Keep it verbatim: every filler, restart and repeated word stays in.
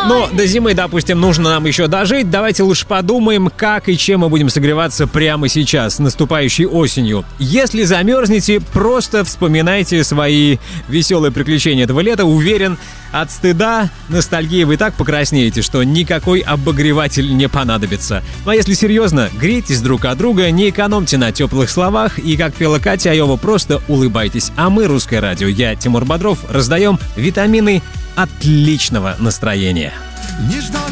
Но до зимы, допустим, нужно нам еще дожить. Давайте лучше подумаем, как и чем мы будем согреваться прямо сейчас, с наступающей осенью. Если замерзнете, просто вспоминайте свои веселые приключения этого лета. Уверен, от стыда, ностальгии вы так покраснеете, что никакой обогреватель не понадобится. Ну а если серьезно, грейтесь друг от друга, не экономьте на теплых словах и, как пела Катя Айова, просто улыбайтесь. А мы, Русское радио, я, Тимур Бодров, раздаем витамины отличного настроения.